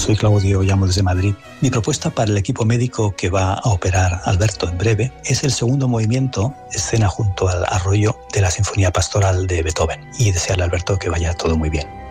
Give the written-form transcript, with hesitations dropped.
soy Claudio, llamo desde Madrid. Mi propuesta para el equipo médico que va a operar Alberto en breve es el segundo movimiento, escena junto al arroyo de la Sinfonía Pastoral de Beethoven, y desearle a Alberto que vaya todo muy bien.